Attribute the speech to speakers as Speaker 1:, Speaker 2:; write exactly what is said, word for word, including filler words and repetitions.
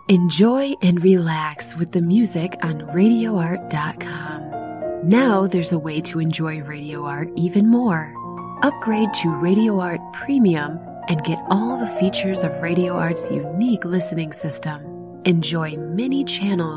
Speaker 1: Enjoy and relax with the music on radio art dot com. Now there's a way to enjoy Radio Art even more. Upgrade to Radio Art Premium and get all the features of Radio Art's unique listening system. Enjoy many channels